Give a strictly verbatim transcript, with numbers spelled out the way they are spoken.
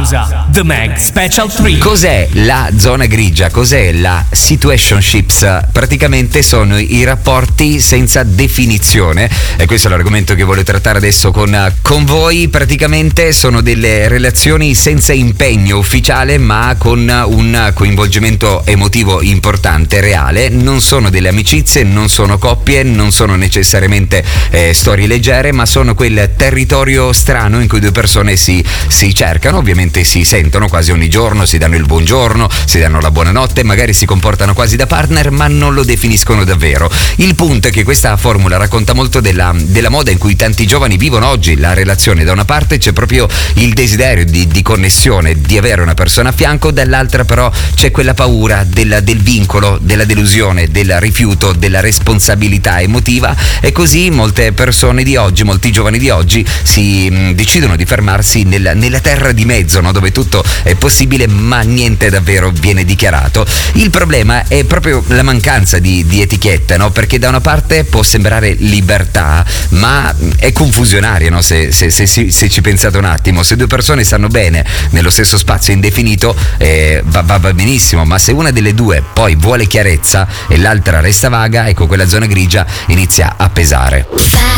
Pausa. The Mag Special tre. Cos'è la zona grigia? Cos'è la situationships? Praticamente sono i rapporti senza definizione, e questo è l'argomento che voglio trattare adesso con, con voi. Praticamente sono delle relazioni senza impegno ufficiale, ma con un coinvolgimento emotivo importante, reale. Non sono delle amicizie, non sono coppie, non sono necessariamente eh, storie leggere, ma sono quel territorio strano in cui due persone si, si cercano, ovviamente si sentono quasi ogni giorno, si danno il buongiorno, si danno la buonanotte, magari si comportano quasi da partner, ma non lo definiscono davvero. Il punto è che questa formula racconta molto della, della moda in cui tanti giovani vivono oggi. La relazione, da una parte c'è proprio il desiderio di, di connessione, di avere una persona a fianco, dall'altra però c'è quella paura del, del vincolo, della delusione, del rifiuto, della responsabilità emotiva, e così molte persone di oggi, molti giovani di oggi si mh, decidono di fermarsi nel, nella terra di mezzo, no? Dove tutto è possibile ma niente davvero viene dichiarato. Il problema è proprio la mancanza di, di etichetta, no? Perché da una parte può sembrare libertà, ma è confusionaria, no? se, se, se, se ci pensate un attimo. Se due persone stanno bene nello stesso spazio indefinito, eh, va, va, va benissimo, ma se una delle due poi vuole chiarezza e l'altra resta vaga, ecco, quella zona grigia inizia a pesare.